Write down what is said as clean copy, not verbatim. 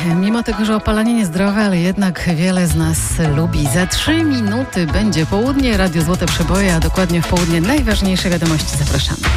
Mimo tego, że opalanie niezdrowe, ale jednak wiele z nas lubi. Za 3 minuty będzie południe, Radio Złote Przeboje, a dokładnie w południe najważniejsze wiadomości. Zapraszamy.